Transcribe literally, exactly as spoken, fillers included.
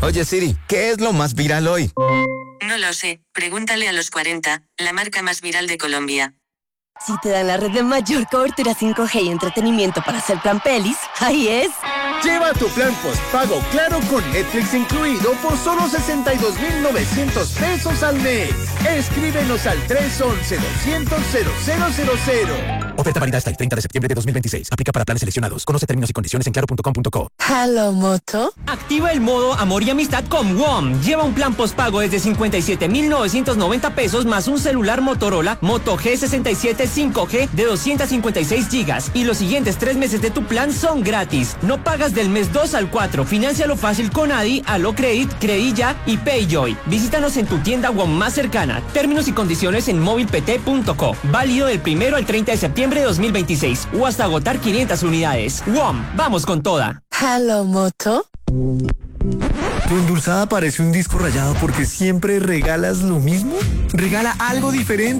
Oye Siri, ¿qué es lo más viral hoy? No lo sé, pregúntale a los cuarenta, la marca más viral de Colombia. Si te dan la red de mayor cobertura cinco G y entretenimiento para hacer plan pelis, ahí es. Lleva tu plan postpago Claro con Netflix incluido por solo sesenta y dos mil novecientos pesos al mes. Escríbenos al tres once, doscientos, cero cero cero cero. Oferta válida hasta el treinta de septiembre de dos mil veintiséis. Aplica para planes seleccionados. Conoce términos y condiciones en claro punto com punto co. Hello, Moto. Activa el modo Amor y Amistad con W O M. Lleva un plan postpago desde cincuenta y siete mil novecientos noventa pesos más un celular Motorola Moto G sesenta y siete cinco G de doscientos cincuenta y seis gigas. Y los siguientes tres meses de tu plan son gratis. No pagas del mes dos al cuatro. Financialo fácil con Adi, Alocredit, Credilla y Payjoy. Visítanos en tu tienda W O M más cercana. Términos y condiciones en móvil p t punto co. Válido del primero al treinta de septiembre de dos mil veintiséis o hasta agotar quinientas unidades. W O M, vamos con toda. Hello, Moto. ¿Tu endulzada parece un disco rayado porque siempre regalas lo mismo? Regala algo diferente.